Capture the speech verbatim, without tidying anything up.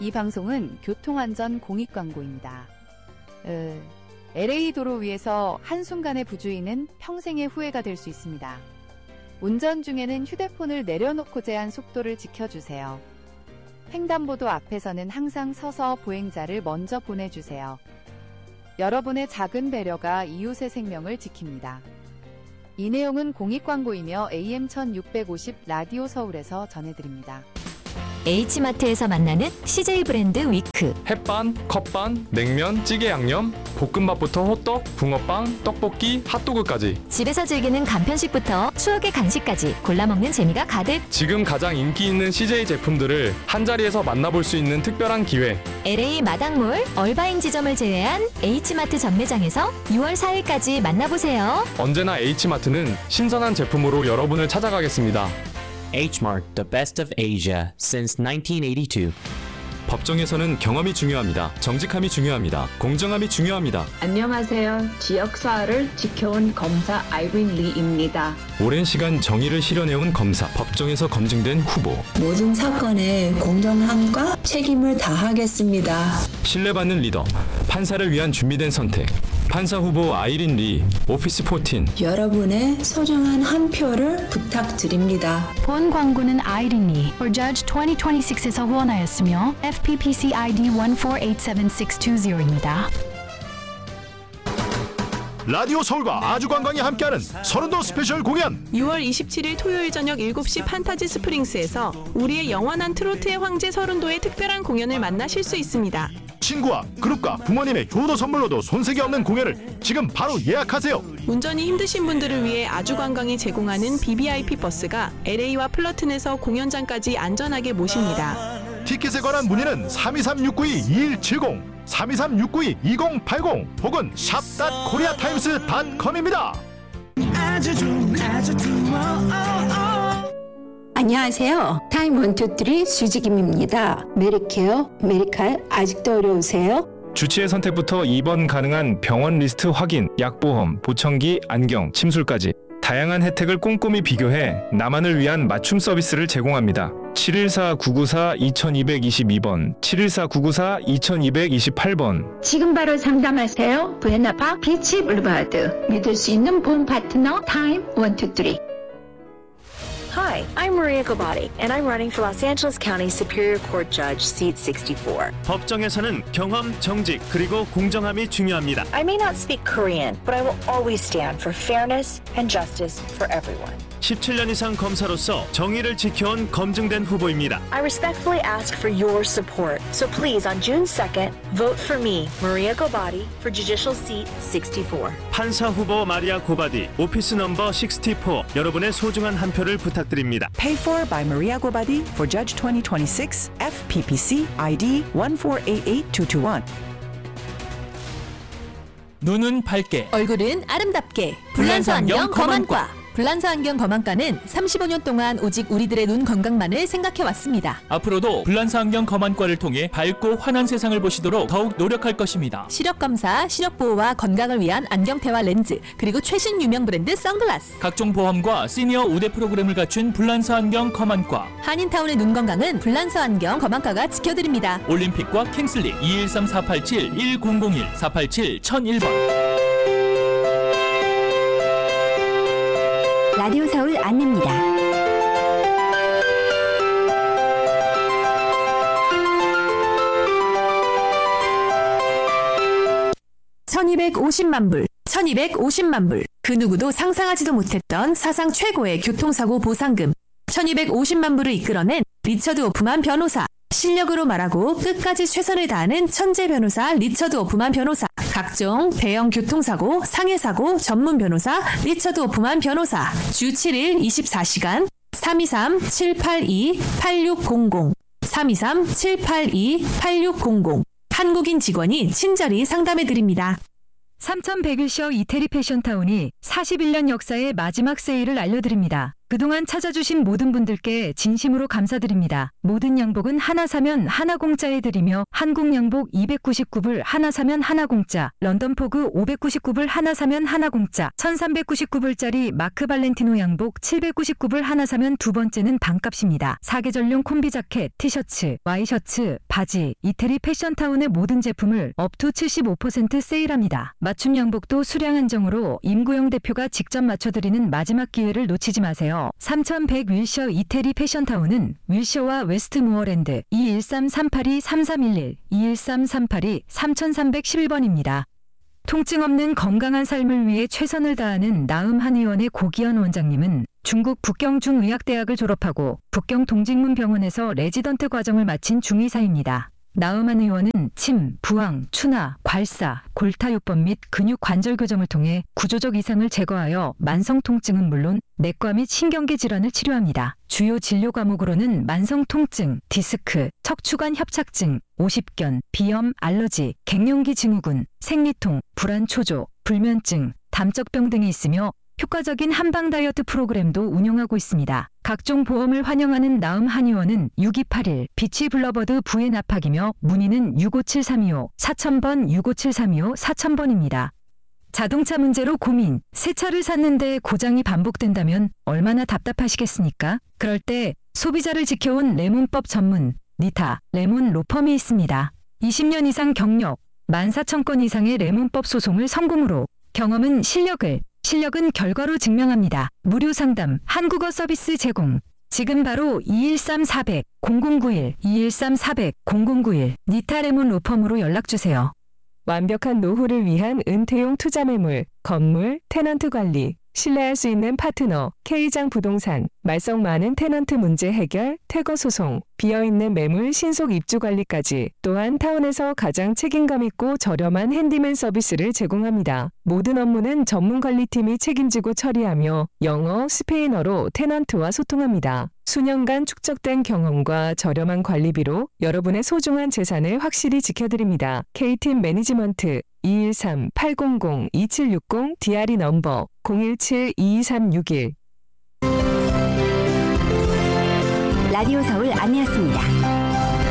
이 방송은 교통안전 공익광고입니다. 으, 엘에이 도로 위에서 한순간의 부주의는 평생의 후회가 될 수 있습니다. 운전 중에는 휴대폰을 내려놓고 제한 속도를 지켜주세요. 횡단보도 앞에서는 항상 서서 보행자를 먼저 보내주세요. 여러분의 작은 배려가 이웃의 생명을 지킵니다. 이 내용은 공익광고이며 에이엠 천육백오십 라디오 서울에서 전해드립니다. H마트에서 만나는 씨제이 브랜드 위크. 햇반, 컵반, 냉면, 찌개 양념, 볶음밥부터 호떡, 붕어빵, 떡볶이, 핫도그까지. 집에서 즐기는 간편식부터 추억의 간식까지 골라먹는 재미가 가득. 지금 가장 인기 있는 씨제이 제품들을 한자리에서 만나볼 수 있는 특별한 기회. 엘에이 마당몰, 얼바인 지점을 제외한 H마트 전매장에서 유월 사일까지 만나보세요. 언제나 H마트는 신선한 제품으로 여러분을 찾아가겠습니다. H-Mart, the best of Asia since nineteen eighty-two. 법정에서는 경험이 중요합니다. 정직함이 중요합니다. 공정함이 중요합니다. 안녕하세요. 지역사회를 지켜온 검사 아이린 리입니다. 오랜 시간 정의를 실현해온 검사, 법정에서 검증된 후보. 모든 사건에 공정함과 책임을 다하겠습니다. 신뢰받는 리더, 판사를 위한 준비된 선택. 판사 후보 아이린 리, 오피스 사십사. 여러분의 소중한 한 표를 부탁드립니다. 본 광고는 아이린 리, for Judge 이천이십육에서 후원하였으며 에프피피씨 아이디 일 사 팔 팔 칠 육 이 영입니다. 라디오 서울과 아주관광이 함께하는 서른도 스페셜 공연. 유월 이십칠일 토요일 저녁 일곱 시 판타지 스프링스에서 우리의 영원한 트로트의 황제 서른도의 특별한 공연을 만나실 수 있습니다. 친구와 그룹과 부모님의 효도 선물로도 손색이 없는 공연을 지금 바로 예약하세요. 운전이 힘드신 분들을 위해 아주관광이 제공하는 비비아이피 버스가 엘에이와 플러튼에서 공연장까지 안전하게 모십니다. 티켓에 관한 문의는 삼이삼 육구이 이일칠공, 삼이삼 육구이 이공팔공 혹은 샵 코리아타임스 닷컴입니다. 안녕하세요. 타임 원투쓰리 수지김입니다. 메리케어, 메리칼 아직도 어려우세요? 주치의 선택부터 입원 가능한 병원 리스트 확인, 약보험, 보청기, 안경, 침술까지 다양한 혜택을 꼼꼼히 비교해 나만을 위한 맞춤 서비스를 제공합니다. 칠일사 구구사 이이이이 번, 칠일사 구구사 이이이팔 번. 지금 바로 상담하세요. 부에나파 비치 블루바드. 믿을 수 있는 보험 파트너 타임 원투쓰리. Hi, I'm Maria Gobati, and I'm running for Los Angeles County Superior Court Judge, seat sixty-four. 법정에서는 경험, 정직, 그리고 공정함이 중요합니다. I may not speak Korean, but I will always stand for fairness and justice for everyone. 십칠 년 이상 검사로서 정의를 지켜온 검증된 후보입니다. I respectfully ask for your support. So please, on June second, vote for me, Maria Gobati, for Judicial Seat sixty-four. 판사 후보 마리아 고바디, 오피스 넘버 육십사. 여러분의 소중한 한 표를 부탁드립니다. Paid for by Maria Gobati for Judge twenty twenty-six, 에프피피씨 아이디 일 사 팔 팔 팔 이 이 일. 눈은 밝게, 얼굴은 아름답게. 불란서 안경 검안과. 불란서 안경 검안과는 삼십오 년 동안 오직 우리들의 눈 건강만을 생각해왔습니다. 앞으로도 불란서 안경 검안과를 통해 밝고 환한 세상을 보시도록 더욱 노력할 것입니다. 시력검사, 시력보호와 건강을 위한 안경테와 렌즈, 그리고 최신 유명 브랜드 선글라스, 각종 보험과 시니어 우대 프로그램을 갖춘 불란서 안경 검안과. 한인타운의 눈 건강은 불란서 안경 검안과가 지켜드립니다. 올림픽과 킹슬리 이일삼 사팔칠 일공공일 사팔칠 천일 번. 라디오 서울 안내입니다. 천이백오십만 불, 천이백오십만 불. 그 누구도 상상하지도 못했던 사상 최고의 교통사고 보상금. 천이백오십만 불을 이끌어낸 리처드 오프만 변호사. 실력으로 말하고 끝까지 최선을 다하는 천재 변호사 리처드 오프만 변호사. 각종 대형 교통사고, 상해사고 전문 변호사 리처드 오프만 변호사. 주 칠 일 이십사 시간 삼이삼 칠팔이 팔육공공 삼이삼 칠팔이 팔육공공. 한국인 직원이 친절히 상담해드립니다. 삼천백일 쇼 이태리 패션타운이 사십일 년 역사의 마지막 세일을 알려드립니다. 그동안 찾아주신 모든 분들께 진심으로 감사드립니다. 모든 양복은 하나 사면 하나 공짜에 드리며 한국 양복 이백구십구 불 하나 사면 하나 공짜, 런던 포그 오백구십구 불 하나 사면 하나 공짜, 천삼백구십구 불짜리 마크 발렌티노 양복 칠백구십구 불 하나 사면 두 번째는 반값입니다. 사계절용 콤비 자켓, 티셔츠, 와이셔츠, 바지, 이태리 패션타운의 모든 제품을 업투 칠십오 퍼센트 세일합니다. 맞춤 양복도 수량 한정으로 임구영 대표가 직접 맞춰드리는 마지막 기회를 놓치지 마세요. 삼천백 윌셔 이태리 패션타운은 윌셔와 웨스트모어랜드 이일삼 삼팔이 삼삼일일, 이일삼 삼팔이 삼삼일일 번입니다. 통증 없는 건강한 삶을 위해 최선을 다하는 나음 한의원의 고기현 원장님은 중국 북경중의학대학을 졸업하고 북경 동직문병원에서 레지던트 과정을 마친 중의사입니다. 나음 한의원은 침, 부항, 추나, 괄사, 골타요법 및 근육 관절 교정을 통해 구조적 이상을 제거하여 만성 통증은 물론 내과 및 신경계 질환을 치료합니다. 주요 진료 과목으로는 만성 통증, 디스크, 척추관 협착증, 오십견, 비염, 알러지, 갱년기 증후군, 생리통, 불안 초조, 불면증, 담적병 등이 있으며 효과적인 한방 다이어트 프로그램도 운영하고 있습니다. 각종 보험을 환영하는 나음 한의원은 육이팔일 비치 블러버드 부의 납학이며 문의는 육오칠삼이오 사천 번 육오칠삼이오 사천 번입니다. 자동차 문제로 고민, 새 차를 샀는데 고장이 반복된다면 얼마나 답답하시겠습니까? 그럴 때 소비자를 지켜온 레몬법 전문 니타 레몬 로펌이 있습니다. 이십 년 이상 경력, 만 사천 건 이상의 레몬법 소송을 성공으로, 경험은 실력을, 실력은 결과로 증명합니다. 무료 상담, 한국어 서비스 제공. 지금 바로 이일삼 사백 공공구일, 이일삼 사백 공공구일 니타 레몬 로펌으로 연락주세요. 완벽한 노후를 위한 은퇴용 투자 매물, 건물, 테넌트 관리, 신뢰할 수 있는 파트너, K장 부동산, 말썽 많은 테넌트 문제 해결, 퇴거 소송, 비어있는 매물 신속 입주 관리까지, 또한 타운에서 가장 책임감 있고 저렴한 핸디맨 서비스를 제공합니다. 모든 업무는 전문 관리팀이 책임지고 처리하며 영어, 스페인어로 테넌트와 소통합니다. 수년간 축적된 경험과 저렴한 관리비로 여러분의 소중한 재산을 확실히 지켜드립니다. K팀 매니지먼트 이일삼 팔공공 이칠육공 디알이 넘버 공일칠 이이삼육일. 라디오 서울 안내였습니다.